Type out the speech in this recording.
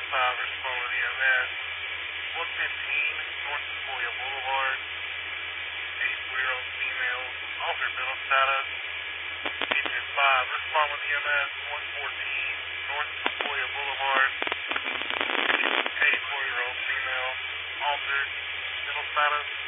5, respond with EMS. 115 North Sequoia Boulevard. 8-year-old female. Altered mental status. Agent 5, respond with EMS. 114 North Sequoia Boulevard. 8-4-year-old female. Altered mental status.